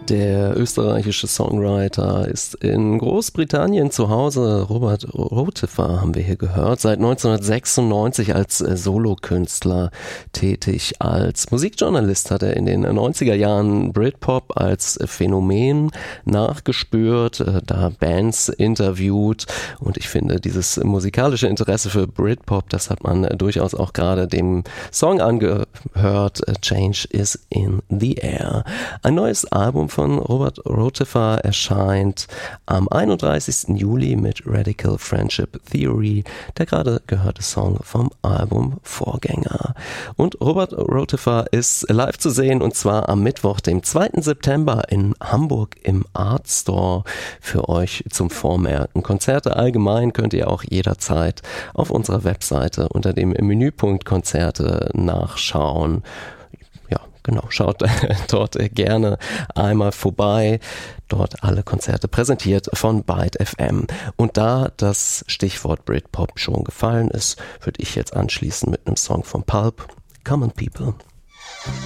Der österreichische Songwriter ist in Großbritannien zu Hause. Robert Rotefer haben wir hier gehört. Seit 1996 als Solokünstler tätig. Als Musikjournalist hat er in den 90er Jahren Britpop als Phänomen nachgespürt, da Bands interviewt. Und ich finde, dieses musikalische Interesse für Britpop, das hat man durchaus auch gerade dem Song angehört. Change is in the air. Ein neues Album von Robert Rotefer erscheint am 31. Juli mit Radical Friendship Theory, der gerade gehörte Song vom Album Vorgänger. Und Robert Rotefer ist live zu sehen, und zwar am Mittwoch, dem 2. September in Hamburg im Art Store für euch zum Vormerken. Konzerte allgemein könnt ihr auch jederzeit auf unserer Webseite unter dem Menüpunkt Konzerte nachschauen. Genau, schaut dort gerne einmal vorbei. Dort alle Konzerte präsentiert von Byte FM. Und da das Stichwort Britpop schon gefallen ist, würde ich jetzt anschließen mit einem Song von Pulp, Common People.